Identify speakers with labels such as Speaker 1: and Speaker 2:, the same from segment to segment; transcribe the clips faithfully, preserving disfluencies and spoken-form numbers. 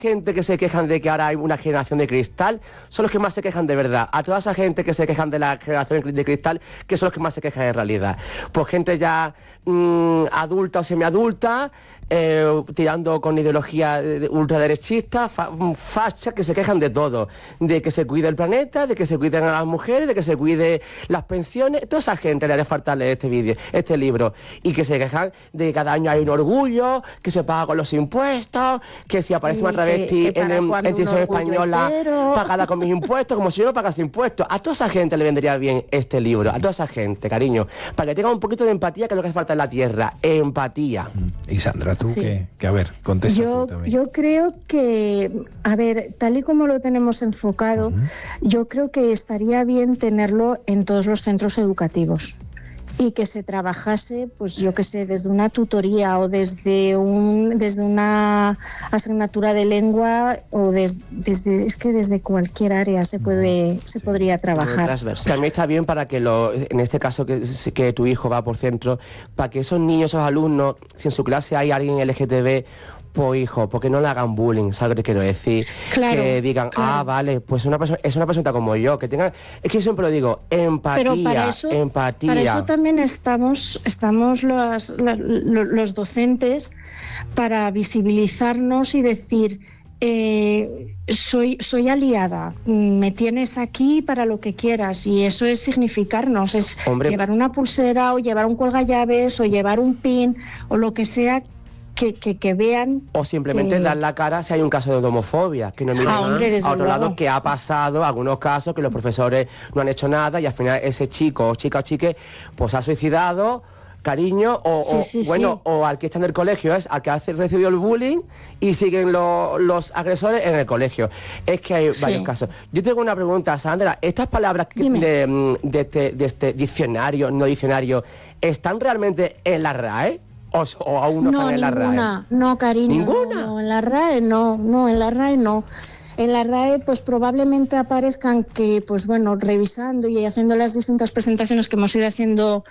Speaker 1: gente que se quejan de que ahora hay una generación de cristal son los que más se quejan de verdad. A toda esa gente que se quejan de la generación de cristal, que son los que más se quejan en realidad. Pues gente ya mmm, adulta o semiadulta, eh, tirando con ideología ultraderechista, fa facha, que se quejan de todo. De que se cuide el planeta, de que se cuiden a las mujeres, de que se cuide las pensiones. Toda esa gente le haría falta leer este vídeo, este libro. Y que se quejan de que cada año hay un orgullo, que se paga con los impuestos, que si aparece sí, una travesti que, que en, en televisión española entero, pagada con mis impuestos, como si yo no pagase impuestos. A toda esa gente le vendría bien este libro, a toda esa gente, cariño, para que tenga un poquito de empatía, que es lo que hace falta en la tierra, empatía.
Speaker 2: Y Sandra, tú
Speaker 3: sí.
Speaker 2: que, que a ver, contesta
Speaker 3: yo,
Speaker 2: tú también.
Speaker 3: Yo creo que, a ver, tal y como lo tenemos enfocado, uh-huh. yo creo que estaría bien tenerlo en todos los centros educativos. Y que se trabajase, pues yo qué sé, desde una tutoría o desde un desde una asignatura de lengua o des, desde es que desde cualquier área se puede se sí. podría trabajar.
Speaker 1: También está bien para que lo, en este caso que, que tu hijo va por centro, para que esos niños, esos alumnos, si en su clase hay alguien L G T B, pues hijo, porque no le hagan bullying, ¿sabes lo que te quiero decir?
Speaker 3: Claro,
Speaker 1: que digan,
Speaker 3: claro.
Speaker 1: ah, vale, pues una persona, es una persona como yo, que tengan, es que yo siempre lo digo, empatía,
Speaker 3: Pero para eso,
Speaker 1: empatía.
Speaker 3: Para eso también estamos, estamos los, los, los docentes para visibilizarnos y decir, eh, soy, soy aliada, me tienes aquí para lo que quieras, y eso es significarnos, es Hombre. llevar una pulsera o llevar un colgallaves o llevar un pin o lo que sea. Que, que, que vean...
Speaker 1: O simplemente que... dar la cara si hay un caso de homofobia, que no miren
Speaker 3: ah, hombre,
Speaker 1: a otro
Speaker 3: luego.
Speaker 1: lado, que ha pasado algunos casos que los profesores no han hecho nada y al final ese chico o chica o chique pues ha suicidado, cariño, o,
Speaker 3: sí,
Speaker 1: o
Speaker 3: sí,
Speaker 1: bueno,
Speaker 3: sí.
Speaker 1: o al que está en el colegio es al que ha recibido el bullying y siguen lo, los agresores en el colegio. Es que hay sí. varios casos. Yo tengo una pregunta, Sandra, ¿estas palabras de, de, este, de este diccionario, no diccionario, están realmente en la R A E? O, o aún no, no están en la
Speaker 3: ninguna,
Speaker 1: R A E.
Speaker 3: No, cariño.
Speaker 1: ¿Ninguna?
Speaker 3: No, no, en la R A E no, no, en la R A E no. En la R A E pues probablemente aparezcan que, pues bueno, revisando y haciendo las distintas presentaciones que hemos ido haciendo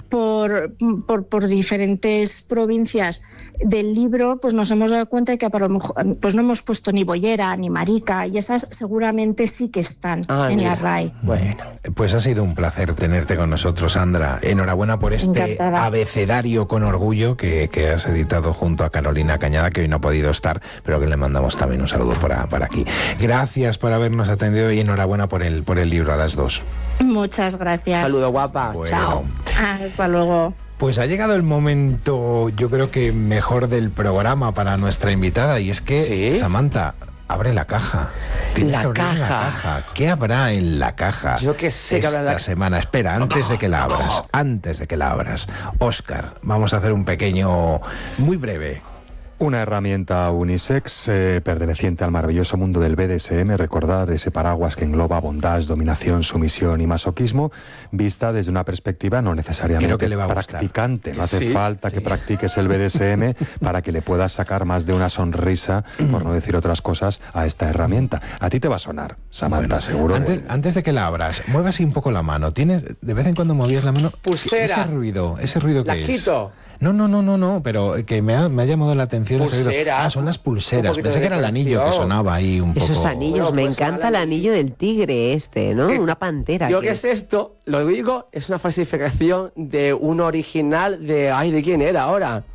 Speaker 3: por, por, por diferentes provincias del libro, pues nos hemos dado cuenta de que a lo mejor pues no hemos puesto ni bollera ni marica, y esas seguramente sí que están ah, en mira. la R A E.
Speaker 2: Bueno, pues ha sido un placer tenerte con nosotros, Sandra. Enhorabuena por este Encantada. abecedario con orgullo que, que has editado junto a Carolina Cañada, que hoy no ha podido estar, pero que le mandamos también un saludo para, para aquí. Gracias por habernos atendido y enhorabuena por el, por el libro a las dos.
Speaker 3: Muchas gracias.
Speaker 1: Saludo, guapa.
Speaker 2: Bueno.
Speaker 1: Chao.
Speaker 3: Hasta luego.
Speaker 2: Pues ha llegado el momento, yo creo que mejor del programa para nuestra invitada, y es que, ¿sí? Samantha, abre la caja. Tienes
Speaker 1: la
Speaker 2: que abrir
Speaker 1: caja.
Speaker 2: la caja. ¿Qué habrá en la caja?
Speaker 1: Yo que sé
Speaker 2: esta
Speaker 1: que habrá la...
Speaker 2: semana. Espera, antes de que la abras, antes de que la abras, Óscar, vamos a hacer un pequeño, muy breve.
Speaker 4: Una herramienta unisex eh, perteneciente al maravilloso mundo del B D S M, recordar ese paraguas que engloba bondad, dominación, sumisión y masoquismo, vista desde una perspectiva no necesariamente practicante. No hace sí, falta sí. que practiques el B D S M para que le puedas sacar más de una sonrisa, por no decir otras cosas, a esta herramienta. A ti te va a sonar, Samantha, bueno, seguro.
Speaker 2: Antes, que... antes de que la abras, mueva así un poco la mano. ¿Tienes, de vez en cuando movías la mano?
Speaker 1: Pulsera.
Speaker 2: Ese ruido, ese ruido que
Speaker 1: la
Speaker 2: es.
Speaker 1: quito.
Speaker 2: No, no, no, no, no, pero que me ha, me ha llamado la atención.
Speaker 1: Pulsera.
Speaker 2: Ah, son las pulseras. Pensé que era el anillo que sonaba ahí un poco.
Speaker 5: Esos anillos, bueno, me pues encanta el anillo del tigre este, ¿no? Eh, Una pantera.
Speaker 1: Yo que es esto, lo digo, es una falsificación de un original de... Ay, ¿de quién era ahora?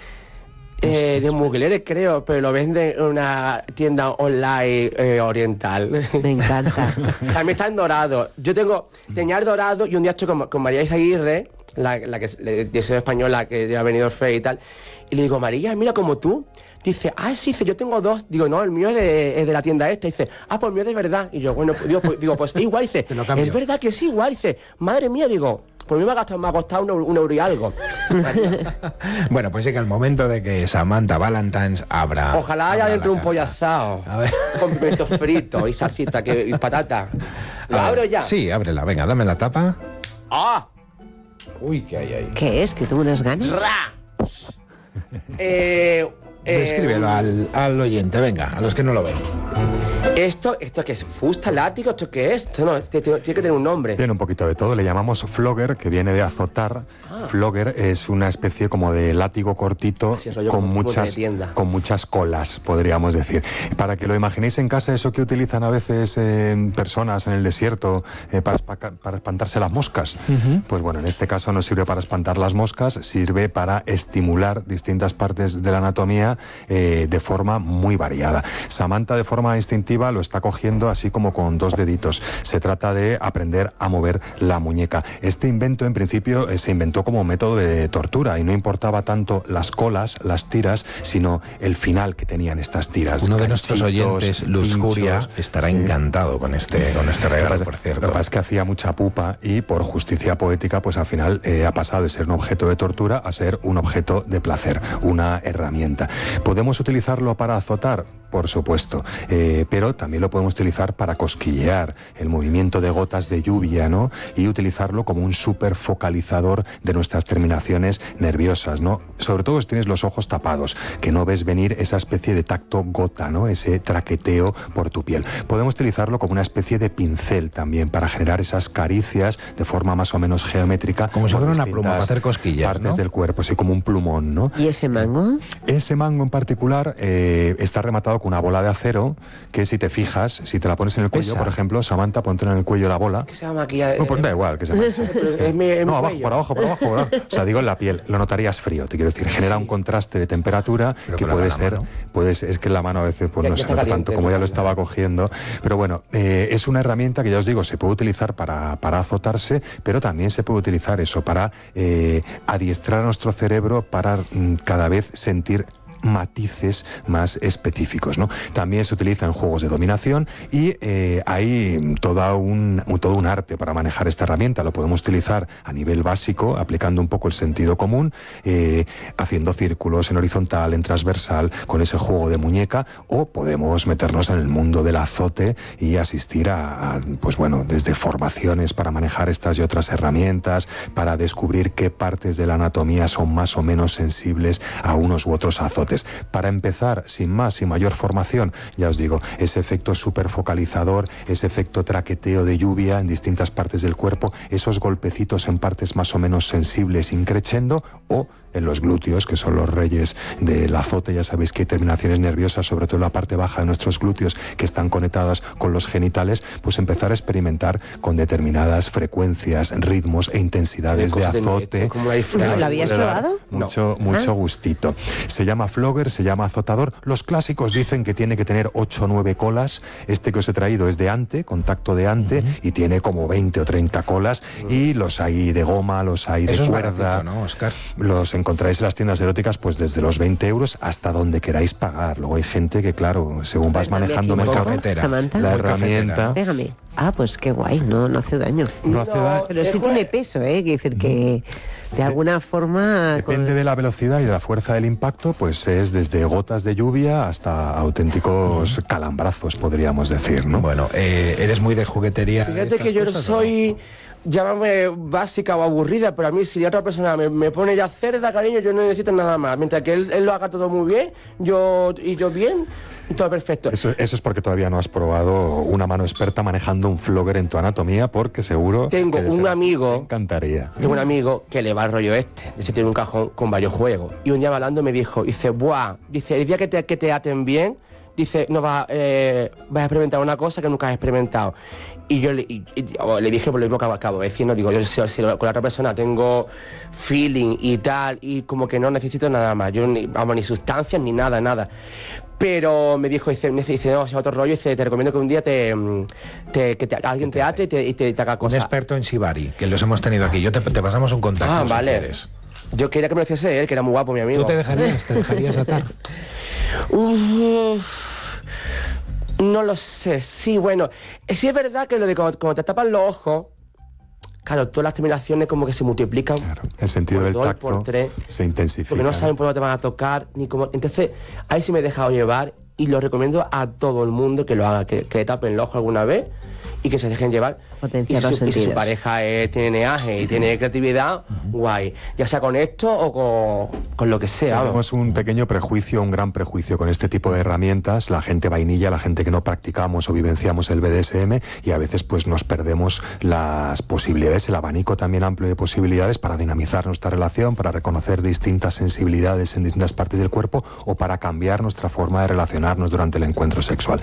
Speaker 1: Eh, de Mugler, creo, pero lo venden en una tienda online eh, oriental.
Speaker 5: Me encanta.
Speaker 1: También está en dorado. Yo tengo, tenía el dorado y un día estoy con, con María Izaguirre, la, la que de diseño española que ya ha venido Fe y tal, y le digo, María, mira como tú. Dice, ah, sí, dice, yo tengo dos. Digo, no, el mío es de, es de la tienda esta. Dice, ah, pues el mío es de verdad. Y yo, bueno, pues, digo, pues, digo, pues igual. Dice, es verdad que sí, igual. Dice, madre mía, digo, pues a mí me ha costado, me ha costado un, un euro y algo.
Speaker 2: Bueno, pues llega el momento de que Samantha Valentines abra.
Speaker 1: Ojalá haya dentro un pollo asado. Con pimientos fritos y salsita que, y patata. ¿Lo
Speaker 2: a
Speaker 1: abro
Speaker 2: ver,
Speaker 1: ya?
Speaker 2: Sí, ábrela. Venga, dame la tapa.
Speaker 1: ¡Ah!
Speaker 2: Uy, ¿qué hay ahí?
Speaker 5: ¿Qué es? ¿Que tengo unas ganas?
Speaker 1: ¡Ra! eh...
Speaker 2: Descríbelo
Speaker 1: eh,
Speaker 2: al, al oyente, venga, a los que no lo ven.
Speaker 1: Esto, esto que es fusta, látigo, ¿esto qué es? Esto no, tiene, tiene que tener un nombre.
Speaker 4: Tiene un poquito de todo, le llamamos flogger, que viene de azotar. Ah. Flogger es una especie como de látigo cortito con muchas, con muchas colas, podríamos decir. Para que lo imaginéis en casa, eso que utilizan a veces eh, personas en el desierto eh, para, para espantarse las moscas. Uh-huh. Pues bueno, en este caso no sirve para espantar las moscas, sirve para estimular distintas partes de la anatomía eh, de forma muy variada. Samantha, de forma instintiva, lo está cogiendo así como con dos deditos. Se trata de aprender a mover la muñeca. Este invento, en principio, eh, se inventó como método de tortura y no importaba tanto las colas, las tiras, sino el final que tenían estas tiras.
Speaker 2: Uno de nuestros oyentes, Luzcuria, estará sí. encantado con este, con este regalo, por cierto.
Speaker 4: Lo que pasa es que hacía mucha pupa y, por justicia poética, pues al final eh, ha pasado de ser un objeto de tortura a ser un objeto de placer, una herramienta. ¿Podemos utilizarlo para azotar? Por supuesto, eh, pero también lo podemos utilizar para cosquillear, el movimiento de gotas de lluvia, ¿no? Y utilizarlo como un superfocalizador de nuestras terminaciones nerviosas, ¿no? Sobre todo si tienes los ojos tapados, que no ves venir esa especie de tacto gota, ¿no? Ese traqueteo por tu piel. Podemos utilizarlo como una especie de pincel también para generar esas caricias de forma más o menos geométrica.
Speaker 2: Como si fuera una pluma para hacer cosquillas,
Speaker 4: partes
Speaker 2: ¿no?
Speaker 4: del cuerpo, así como un plumón, ¿no?
Speaker 5: ¿Y ese mango?
Speaker 4: Ese mango en particular eh, está rematado con una bola de acero que, si te fijas, si te la pones en el cuello,
Speaker 1: Esa.
Speaker 4: por ejemplo, Samantha, ponte en el cuello la bola.
Speaker 1: ¿Qué se llama aquí? Eh,
Speaker 4: no, pues da igual, que se llama.
Speaker 1: es mi, es
Speaker 4: no,
Speaker 1: mi
Speaker 4: abajo, por abajo, por abajo, por abajo. O sea, digo en la piel, lo notarías frío, te quiero decir, genera sí. un contraste de temperatura. Pero que puede ser, mano. puede ser, es que en la mano a veces pues
Speaker 1: ya,
Speaker 4: no
Speaker 1: ya
Speaker 4: se nota
Speaker 1: caliente,
Speaker 4: tanto como ya
Speaker 1: no,
Speaker 4: lo estaba cogiendo. Pero bueno, eh, es una herramienta que ya os digo, se puede utilizar para, para azotarse, pero también se puede utilizar eso para eh, adiestrar a nuestro cerebro para mm, cada vez sentir matices más específicos, ¿no? También se utiliza en juegos de dominación y eh, hay toda un, todo un arte para manejar esta herramienta. Lo podemos utilizar a nivel básico, aplicando un poco el sentido común, eh, haciendo círculos en horizontal, en transversal, con ese juego de muñeca, o podemos meternos en el mundo del azote y asistir a, a pues bueno, desde formaciones para manejar estas y otras herramientas, para descubrir qué partes de la anatomía son más o menos sensibles a unos u otros azotes. Para empezar, sin más, sin mayor formación, ya os digo, ese efecto superfocalizador, ese efecto traqueteo de lluvia en distintas partes del cuerpo, esos golpecitos en partes más o menos sensibles increchendo, o en los glúteos, que son los reyes del azote. Ya sabéis que hay terminaciones nerviosas, sobre todo en la parte baja de nuestros glúteos, que están conectadas con los genitales, pues empezar a experimentar con determinadas frecuencias, ritmos e intensidades de azote.
Speaker 5: ¿Lo habías probado?
Speaker 4: Mucho, no. mucho gustito. Se llama flogger, se llama azotador. Los clásicos dicen que tiene que tener ocho o nueve colas. Este que os he traído es de ante, contacto de ante, uh-huh. y tiene como veinte o treinta colas, uh-huh. y los hay de goma, los hay de
Speaker 2: Eso
Speaker 4: cuerda.
Speaker 2: Es baratito, ¿no, Óscar?
Speaker 4: Los encontráis en las tiendas eróticas pues desde los veinte euros hasta donde queráis pagar. Luego hay gente que, claro, según vas manejando
Speaker 2: muy
Speaker 4: mejor
Speaker 2: cafetera,
Speaker 5: Samantha,
Speaker 4: la
Speaker 2: muy
Speaker 4: herramienta...
Speaker 2: Cafetera, ¿no?
Speaker 5: Déjame. Ah, pues qué guay, no, no hace daño.
Speaker 4: No hace daño.
Speaker 5: Pero sí tiene peso, ¿eh? Quiere decir que de alguna forma...
Speaker 4: Depende
Speaker 5: con...
Speaker 4: de la velocidad y de la fuerza del impacto, pues es desde gotas de lluvia hasta auténticos calambrazos, podríamos decir, ¿no?
Speaker 2: Bueno, eh, eres muy de juguetería.
Speaker 1: Fíjate que yo
Speaker 2: cosas,
Speaker 1: soy... Llámame básica o aburrida, pero a mí si la otra persona me, me pone ya cerda, cariño, yo no necesito nada más. Mientras que él, él lo haga todo muy bien, yo y yo bien, todo perfecto.
Speaker 4: Eso, eso es porque todavía no has probado una mano experta manejando un flogger en tu anatomía, porque seguro
Speaker 1: tengo
Speaker 4: que
Speaker 1: un
Speaker 4: así,
Speaker 1: amigo,
Speaker 4: me encantaría.
Speaker 1: Tengo un amigo que le va al rollo este, de hecho tiene un cajón con varios juegos. Y un día hablando me dijo, dice, buah, dice, el día que te, que te aten bien, dice, no vas, eh, vas a experimentar una cosa que nunca has experimentado. Y yo le, y, y, le dije por lo mismo que acabo de decir, no digo, yo si, si con la otra persona tengo feeling y tal, y como que no necesito nada más, yo ni, vamos, ni sustancias ni nada, nada. Pero me dijo, dice, dice no, es otro rollo, dice, te recomiendo que un día te, te, que te, alguien te ate y te, y te, te haga cosas.
Speaker 2: Un experto en shibari, que los hemos tenido aquí. Yo te, te pasamos un contacto,
Speaker 1: ah,
Speaker 2: si
Speaker 1: vale.
Speaker 2: quieres.
Speaker 1: Yo quería que me lo hiciese él, que era muy guapo, mi amigo.
Speaker 2: ¿Tú te dejarías, te dejarías atar?
Speaker 1: Uf, no lo sé, sí, bueno. Sí es verdad que lo de cuando, cuando te tapan los ojos, claro, todas las terminaciones como que se multiplican.
Speaker 4: Claro, el sentido
Speaker 1: por
Speaker 4: del
Speaker 1: dos,
Speaker 4: tacto
Speaker 1: por tres,
Speaker 4: se intensifica.
Speaker 1: Porque no saben por dónde te van a tocar, ni cómo. Entonces, ahí sí me he dejado llevar y lo recomiendo a todo el mundo que lo haga, que, que le tapen el ojo alguna vez y que se dejen llevar.
Speaker 5: Potenciar
Speaker 1: y, si
Speaker 5: los
Speaker 1: su, y si su
Speaker 5: sentidos.
Speaker 1: pareja es, tiene neaje y tiene creatividad, guay. Ya sea con esto o con, con lo que sea. vamos.
Speaker 4: Tenemos un pequeño prejuicio, un gran prejuicio con este tipo de herramientas, la gente vainilla, la gente que no practicamos o vivenciamos el B D S M, y a veces pues nos perdemos las posibilidades, el abanico también amplio de posibilidades para dinamizar nuestra relación, para reconocer distintas sensibilidades en distintas partes del cuerpo o para cambiar nuestra forma de relacionarnos durante el encuentro sexual.